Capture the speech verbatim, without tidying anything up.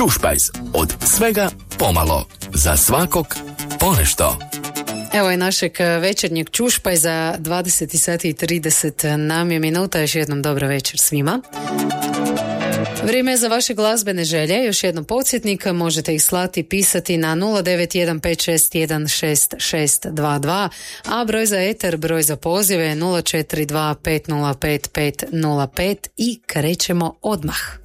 Čušpajz, od svega pomalo, za svakog ponešto. Evo je našeg večernjeg čušpajza, dvadeset sati i trideset nam je minuta, još jednom dobro večer svima. Vrijeme je za vaše glazbene želje, još jednom podsjetnik, možete ih slati, pisati na nula devet jedan pet šest jedan šest šest dva dva, a broj za eter, broj za pozive je nula četiri dva pet nula pet pet nula pet i krećemo odmah.